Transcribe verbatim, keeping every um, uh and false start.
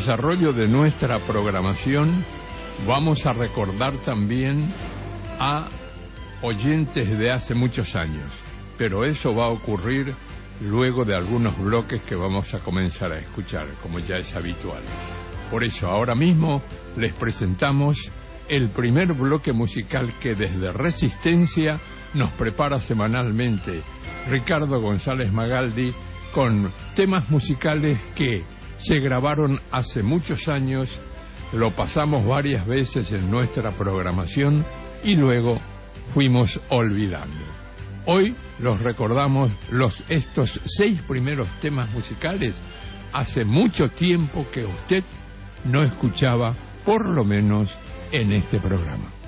desarrollo de nuestra programación vamos a recordar también a oyentes de hace muchos años, pero eso va a ocurrir luego de algunos bloques que vamos a comenzar a escuchar, como ya es habitual. Por eso ahora mismo les presentamos el primer bloque musical que desde Resistencia nos prepara semanalmente Ricardo González Magaldi, con temas musicales que se grabaron hace muchos años, lo pasamos varias veces en nuestra programación y luego fuimos olvidando. Hoy los recordamos, los estos seis primeros temas musicales, hace mucho tiempo que usted no escuchaba, por lo menos en este programa.